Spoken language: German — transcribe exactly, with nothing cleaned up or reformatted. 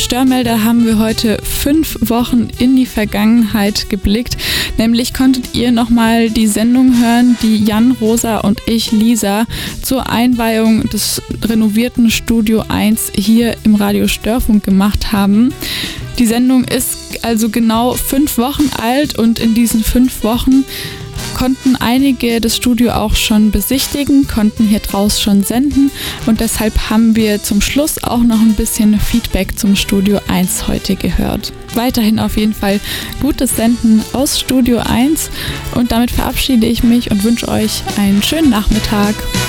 Störmelder haben wir heute fünf Wochen in die Vergangenheit geblickt. Nämlich konntet ihr nochmal die Sendung hören, die Jan, Rosa und ich, Lisa, zur Einweihung des renovierten Studio eins hier im Radio Störfunk gemacht haben. Die Sendung ist also genau fünf Wochen alt und in diesen fünf Wochen konnten einige das Studio auch schon besichtigen, konnten hier draus schon senden und deshalb haben wir zum Schluss auch noch ein bisschen Feedback zum Studio eins heute gehört. Weiterhin auf jeden Fall gutes Senden aus Studio eins und damit verabschiede ich mich und wünsche euch einen schönen Nachmittag.